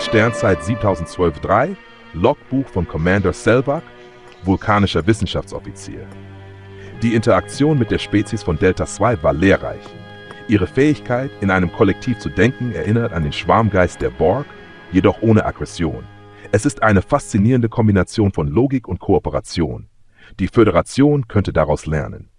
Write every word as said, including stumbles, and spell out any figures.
Sternzeit siebentausendzwölf drei, Logbuch von Commander Selbak, vulkanischer Wissenschaftsoffizier. Die Interaktion mit der Spezies von Delta zwei war lehrreich. Ihre Fähigkeit, in einem Kollektiv zu denken, erinnert an den Schwarmgeist der Borg, jedoch ohne Aggression. Es ist eine faszinierende Kombination von Logik und Kooperation. Die Föderation könnte daraus lernen.